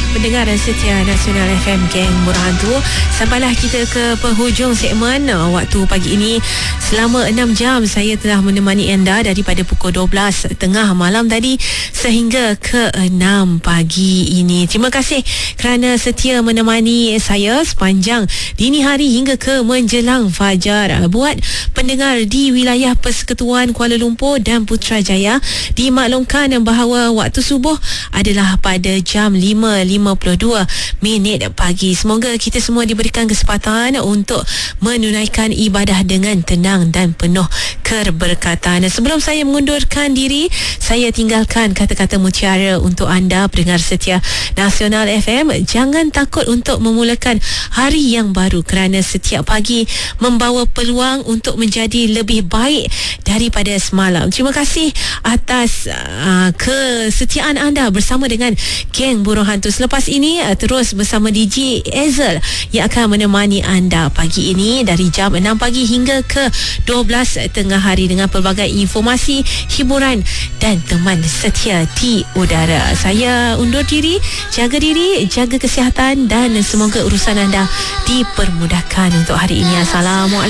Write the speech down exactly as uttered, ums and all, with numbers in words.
pendengar dan setia Nasional F M Geng Berhantu. Sampailah kita ke penghujung segmen waktu pagi ini. Selama enam jam saya telah menemani anda daripada pukul dua belas tengah malam tadi sehingga ke enam pagi ini. Terima kasih kerana setia menemani saya sepanjang dini hari hingga ke menjelang fajar. Buat pendengar di wilayah Persekutuan Kuala Lumpur dan Putrajaya, dimaklumkan bahawa waktu subuh adalah pada jam lima lima puluh dua minit pagi. Semoga kita semua diberikan kesempatan untuk menunaikan ibadah dengan tenang dan penuh keberkatan. Sebelum saya mengundurkan diri, saya tinggalkan kata-kata mutiara untuk anda pendengar setia Nasional F M. Jangan takut untuk memulakan hari yang baru kerana setiap pagi membawa peluang untuk menjadi lebih baik daripada semalam. Terima kasih atas uh, kesetiaan anda bersama dengan Geng Burung Hantu. Selepas ini uh, terus bersama D J Ezel yang akan menemani anda pagi ini dari jam enam pagi hingga ke dua belas tengah hari dengan pelbagai informasi, hiburan dan teman setia di udara. Saya undur diri, jaga diri, jaga kesihatan dan semoga urusan anda dipermudahkan untuk hari ini. Assalamualaikum.